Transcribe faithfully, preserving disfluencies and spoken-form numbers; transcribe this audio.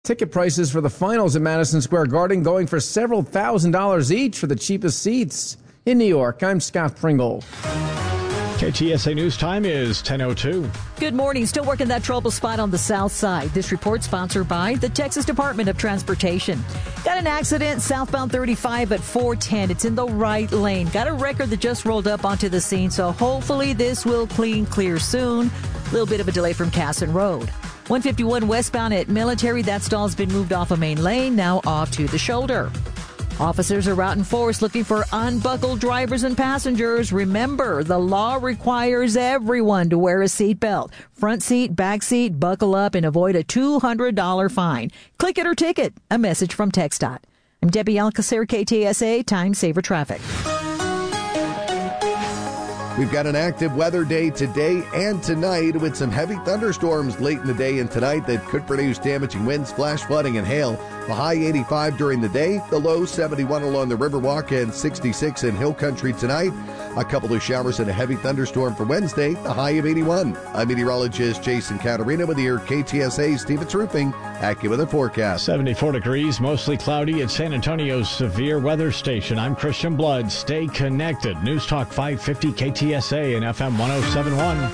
Ticket prices for the finals at Madison Square Garden going for several thousand dollars each for the cheapest seats. In New York, I'm Scott Pringle. K T S A News Time is ten oh two. Good morning. Still working that trouble spot on the south side. This report sponsored by the Texas Department of Transportation. Got an accident southbound thirty-five at four ten. It's in the right lane. Got a wrecker that just rolled up onto the scene, so hopefully this will clean clear soon. A little bit of a delay from Casson Road. one fifty-one westbound at Military. That stall's been moved off a main lane, now off to the shoulder. Officers are out in force looking for unbuckled drivers and passengers. Remember, the law requires everyone to wear a seatbelt. Front seat, back seat, buckle up, and avoid a two hundred dollars fine. Click it or ticket. A message from TxDOT. I'm Debbie Alcacer, K T S A, Time Saver Traffic. We've got an active weather day today and tonight with some heavy thunderstorms late in the day and tonight that could produce damaging winds, flash flooding, and hail. The high eighty-five during the day, the low seventy-one along the Riverwalk and sixty-six in Hill Country tonight. A couple of showers and a heavy thunderstorm for Wednesday, the high of eighty-one. I'm meteorologist Jason Caterina with your K T S A Stevens Roofing AccuWeather forecast. seventy-four degrees, mostly cloudy at San Antonio's severe weather station. I'm Christian Blood. Stay connected. News Talk five fifty K T S A and F M one oh seven point one.